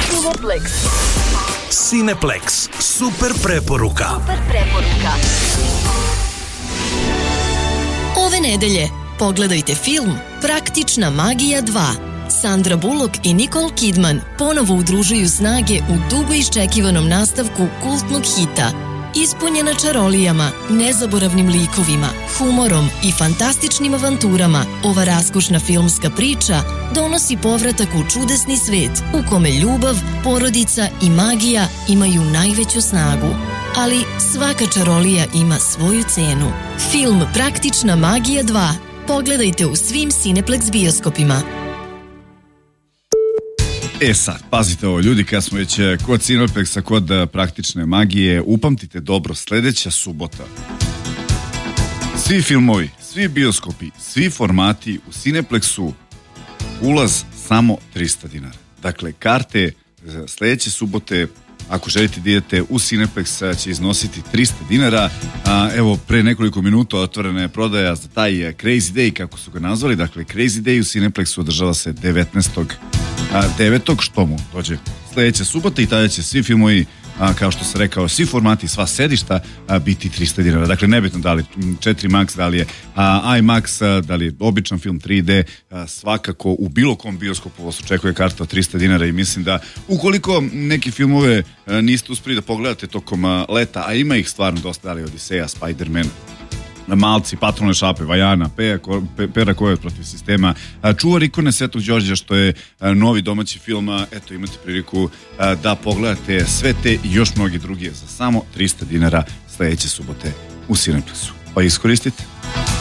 Cineplex. Super preporuka. Ove nedelje pogledajte film Praktična magija 2. Sandra Bullock i Nicole Kidman ponovo udružuju snage u dugo iščekivanom nastavku kultnog hita. Ispunjena čarolijama, nezaboravnim likovima, humorom i fantastičnim avanturama, ova raskošna filmska priča donosi povratak u čudesni svet u kome ljubav, porodica i magija imaju najveću snagu. Ali svaka čarolija ima svoju cenu. Film Praktična magija 2. Pogledajte u svim Cineplex bioskopima. Sad, pazite ovo ljudi, kad smo već kod Cineplexa, kod Praktične magije, upamtite dobro, sledeća subota. Svi filmovi, svi bioskopi, svi formati u Cineplexu, ulaz samo 300 dinara. Dakle, karte sledeće subote, ako želite da idete u Cineplex, će iznositi 300 dinara. Evo, pre nekoliko minuta otvorena je prodaja za taj Crazy Day, kako su ga nazvali. Dakle, Crazy Day u Cineplexu održava se 19.9. što mu dođe sledeća subota i tada će svi filmovi, kao što sam rekao, svi formati, sva sedišta biti 300 dinara. Dakle, nebitno da li 4Max, da li je IMAX, da li je običan film 3D, svakako u bilo kom bioskopu vas očekuje karta od 300 dinara i mislim da ukoliko neki filmove niste uspeli da pogledate tokom leta, a ima ih stvarno dosta, da li Odiseja, Spider-Man, Malci, Patrolne šape, Vajana, Pera Kovet protiv sistema, Čuvar ikone Svetog Đorđa, što je novi domaći film, eto imate priliku da pogledate sve te i još mnogi drugi za samo 300 dinara sledeće subote u Cineplexu. Pa iskoristite.